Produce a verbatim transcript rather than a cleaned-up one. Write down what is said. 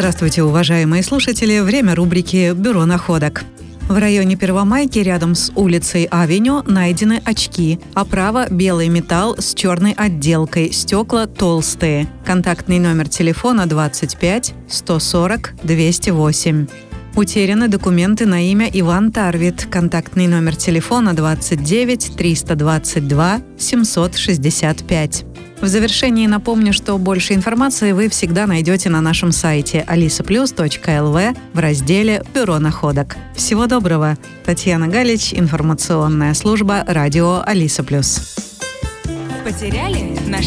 Здравствуйте, уважаемые слушатели. Время рубрики «Бюро находок». В районе Первомайки рядом с улицей Авеню найдены очки. Оправа – белый металл с черной отделкой, стекла толстые. Контактный номер телефона двадцать пять сто сорок двести восемь. Утеряны документы на имя Иван Тарвит. Контактный номер телефона двадцать девять триста двадцать два семьсот шестьдесят пять. В завершении напомню, что больше информации вы всегда найдете на нашем сайте алиса плюс точка эл ви в разделе «Бюро находок». Всего доброго! Татьяна Галич, информационная служба радио Алиса Плюс. Потеряли?